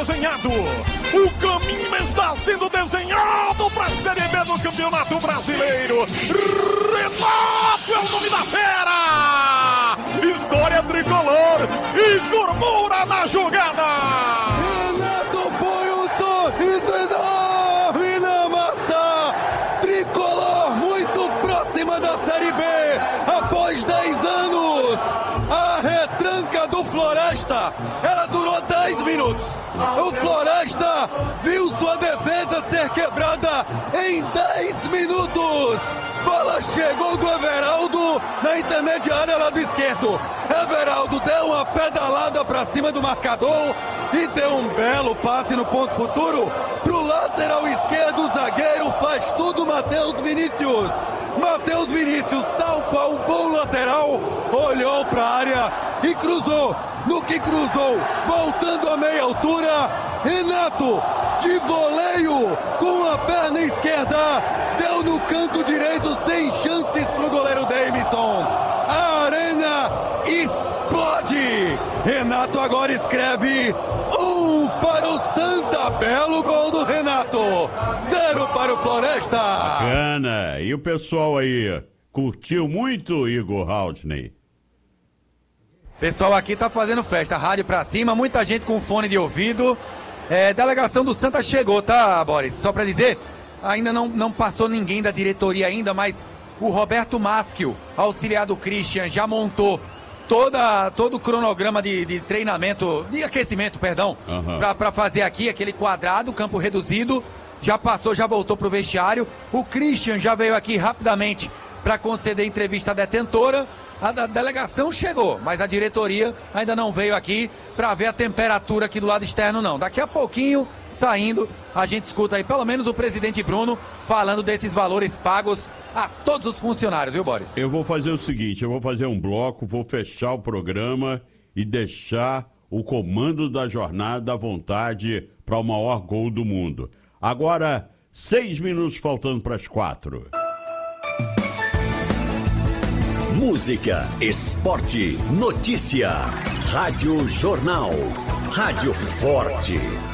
desenhado. O caminho está sendo desenhado para a Série B do Campeonato Brasileiro. Renato é o nome da fera. História tricolor e Moura na jogada. Renato põe um sorriso enorme na massa. Tricolor muito próxima da Série B. Após 10 anos, a retranca do Floresta, ela durou 10 minutos. O Floresta viu sua defesa ser quebrada em 10 minutos. Bola chegou do Everaldo na intermediária lado esquerdo. Everaldo deu uma pedalada para cima do marcador e deu um belo passe no ponto futuro pro lateral esquerdo. O zagueiro faz tudo, Matheus Vinícius. Matheus Vinícius, tal qual um bom lateral, olhou para a área e cruzou. No que cruzou, voltando a meia altura, Renato, de voleio, com a perna esquerda, deu no canto direito, sem chances pro goleiro Davidson. A arena explode. Renato agora escreve 1 para o Santa. Belo gol do Renato. 0 para o Floresta. Bacana. E o pessoal aí, curtiu muito, Igor Haldney? Pessoal aqui tá fazendo festa, rádio pra cima, muita gente com fone de ouvido. Delegação do Santa chegou, tá, Boris? Só pra dizer, ainda não passou ninguém da diretoria ainda, mas o Roberto Maschio, auxiliar do Christian, já montou todo o cronograma de treinamento, de aquecimento, perdão, pra fazer aqui aquele quadrado, campo reduzido. Já passou, já voltou pro vestiário. O Christian já veio aqui rapidamente para conceder entrevista à detentora. A delegação chegou, mas a diretoria ainda não veio aqui para ver a temperatura aqui do lado externo, não. Daqui a pouquinho, saindo, a gente escuta aí pelo menos o presidente Bruno falando desses valores pagos a todos os funcionários, viu, Boris? Eu vou fazer o seguinte, eu vou fazer um bloco, vou fechar o programa e deixar o comando da jornada à vontade para o maior gol do mundo. Agora, 6 minutos faltando para as 4. Música, esporte, notícia. Rádio Jornal. Rádio Forte.